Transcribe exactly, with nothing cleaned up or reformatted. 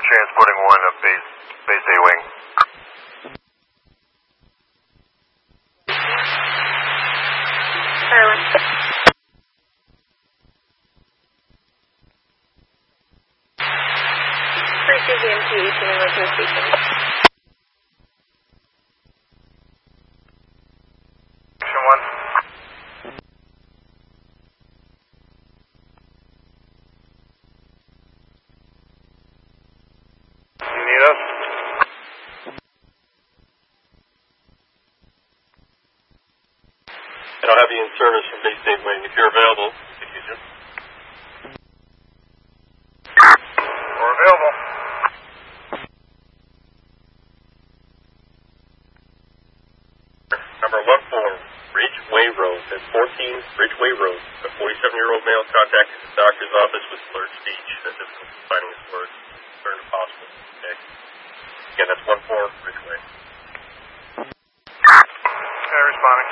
transporting one of base, base A wing. Charlie. three two V M T, eighteen in rotation. Action one. You need us? And I'll have you in service from base A wing. If you're available, you can use it. We're available. Number one four, Ridgeway Road. That's fourteen Ridgeway Road. A forty-seven-year-old male contacted the doctor's office with slurred speech. Has difficulty finding his words. Turn to possible. Okay. Again, that's one four Ridgeway. Okay, responding.